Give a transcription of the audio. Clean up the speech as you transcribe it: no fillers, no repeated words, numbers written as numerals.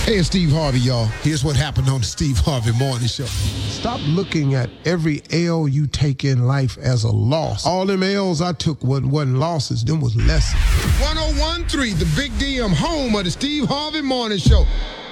Hey, it's Steve Harvey, y'all. Here's what happened on the Steve Harvey Morning Show. Stop looking at every L you take in life as a loss. All them L's I took wasn't losses, them was lessons. 101.3, the Big DM, home of the Steve Harvey Morning Show.